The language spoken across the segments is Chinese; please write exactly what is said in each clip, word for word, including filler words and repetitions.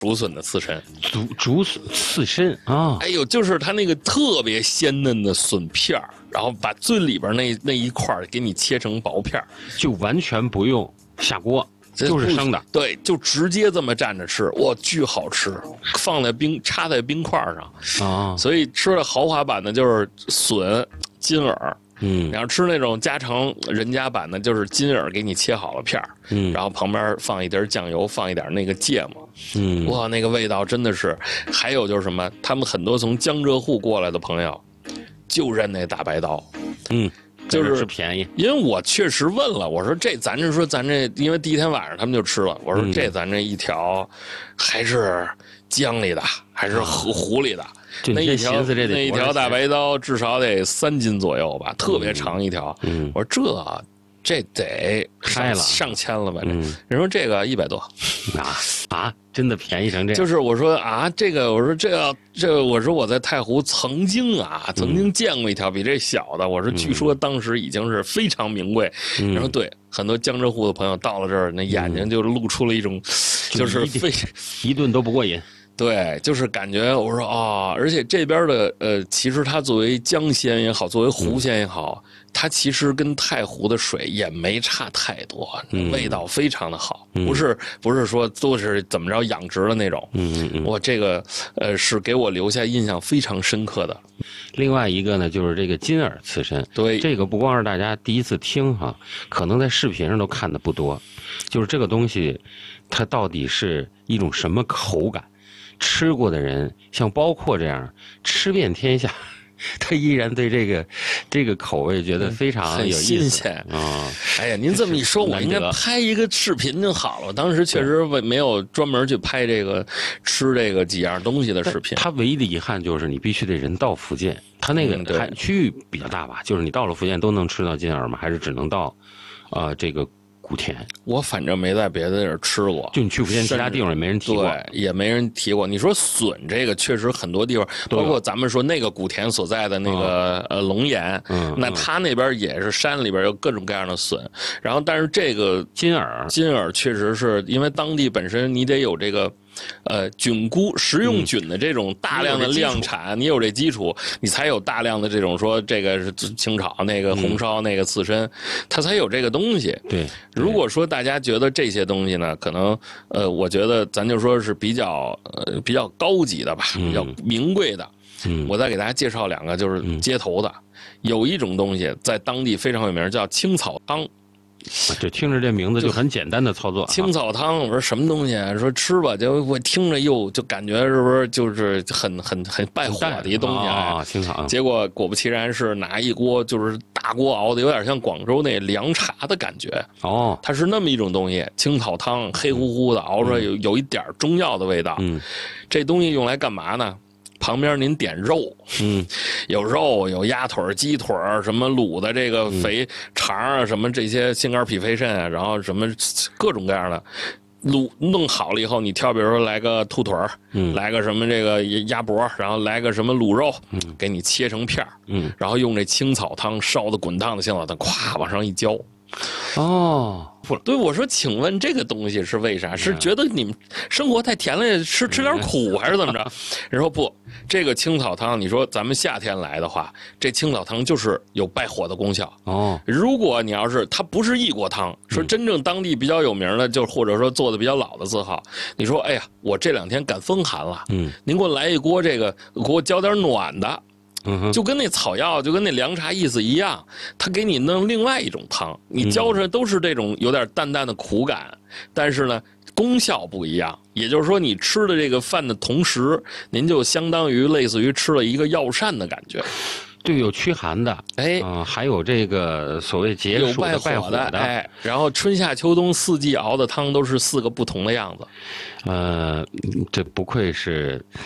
竹笋的刺身， 竹竹笋刺身啊！ 哎呦，就是它那个特别鲜嫩的笋片儿，然后把最里边那那一块给你切成薄片儿， 就完全不用下锅，就是生的。 对，就直接这么蘸着吃，哇，巨好吃，放在冰插在冰块上啊，所以吃的豪华版的就是笋、金耳。嗯，你要吃那种家常人家版的，就是金耳给你切好了片儿，嗯，然后旁边放一碟酱油，放一点那个芥末，嗯，哇，那个味道真的是。还有就是什么，他们很多从江浙沪过来的朋友，就认那大白刀，嗯。就是便宜， 因为我确实问了，我说这咱这说咱这，因为第一天晚上他们就吃了，我说这咱这一条还是江里的，还是湖湖里的，那一条那一条大白刀至少得三斤左右吧，特别长一条。嗯，我说这这得开了上千了吧？嗯，人说这个一百多， 啊啊，真的便宜成这样？ 就是我说啊，这个我说这个这个我说我在太湖曾经啊曾经见过一条比这小的，我说据说当时已经是非常名贵。人说对，很多江浙沪的朋友到了这儿，那眼睛就露出了一种，就是非一顿都不过瘾。 对，就是感觉我说啊、哦，而且这边的呃，其实它作为江鲜也好，作为湖鲜也好，嗯、它其实跟太湖的水也没差太多，嗯、味道非常的好，嗯、不是不是说都是怎么着养殖的那种。嗯嗯，我这个呃是给我留下印象非常深刻的。 另外一个呢，就是这个金耳刺身， 对， 这个不光是大家第一次听哈，可能在视频上都看的不多，就是这个东西，它到底是一种什么口感？吃过的人，像包括这样吃遍天下，他依然对这个这个口味觉得非常有意思， 新鲜啊！哎呀，您这么一说，我应该拍一个视频就好了。当时确实没有专门去拍这个吃这个几样东西的视频。 他唯一的遗憾就是你必须得人到福建，他那个还区域比较大吧？就是你到了福建都能吃到金耳吗？还是只能到啊、呃、这个？古田， 我反正没在别的地儿吃过， 就你去福建其他地方也没人提过， 对，也没人提过。你说笋这个，确实很多地方，包括咱们说那个古田所在的那个、嗯、呃龙岩，嗯，那他那边也是山里边有各种各样的笋。然后，但是这个金耳， 金耳确实是因为当地本身你得有这个。呃，菌菇食用菌的这种大量的量产，嗯、你有这基础，你才有大量的这种说这个是清炒、那个红烧、嗯、那个刺身，它才有这个东西。 对， 如果说大家觉得这些东西呢，可能呃，我觉得咱就说是比较呃比较高级的吧，比较名贵的。嗯，我再给大家介绍两个，就是街头的，嗯、有一种东西在当地非常有名，叫青草汤。 就听着这名字就很简单的操作。 青草汤，我说什么东西啊？说吃吧，就我听着又就感觉是不是就是很很很败火的一东西啊？青草。 结果果不其然是拿一锅就是大锅熬的，有点像广州那凉茶的感觉。哦，它是那么一种东西，青草汤黑乎乎的，熬出来有有一点中药的味道。嗯，这东西用来干嘛呢？旁边您点肉，嗯，有肉，有鸭腿、鸡腿什么卤的这个肥肠啊，什么这些心肝脾肺肾啊，然后什么各种各样的卤弄好了以后，你挑，比如说来个兔腿嗯，来个什么这个鸭脖，然后来个什么卤肉，嗯，给你切成片嗯，然后用这青草汤烧的滚烫的青草汤，咵往上一浇。哦，对，我说，请问这个东西是为啥？是觉得你们生活太甜了，吃吃点苦，还是怎么着？人说不，这个青草汤，你说咱们夏天来的话，这青草汤就是有败火的功效。哦，如果你要是它不是异国汤，说真正当地比较有名的，就或者说做的比较老的字号，你说，哎呀，我这两天赶风寒了，嗯，您给我来一锅这个，给我浇点暖的。嗯，就跟那草药，就跟那凉茶意思一样，他给你弄另外一种汤，你浇出来都是这种有点淡淡的苦感，但是呢，功效不一样。也就是说，你吃的这个饭的同时，您就相当于类似于吃了一个药膳的感觉。 对，有驱寒的，哎，啊、呃，还有这个所谓解暑的、败火的， 哎，然后春夏秋冬四季熬的汤都是四个不同的样子。 呃，这不愧是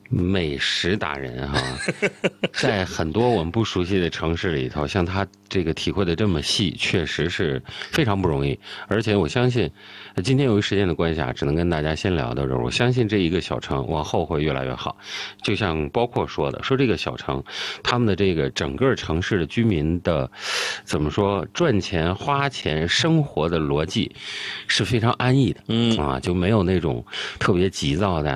美食达人哈，在很多我们不熟悉的城市里头，像他这个体会的这么细，确实是非常不容易。而且我相信，今天由于时间的关系啊，只能跟大家先聊到这儿。我相信这一个小城往后会越来越好。就像包括说的，说这个小城，他们的这个整个城市的居民的怎么说，赚钱、花钱、生活的逻辑是非常安逸的，嗯啊，就没有那种特别急躁的。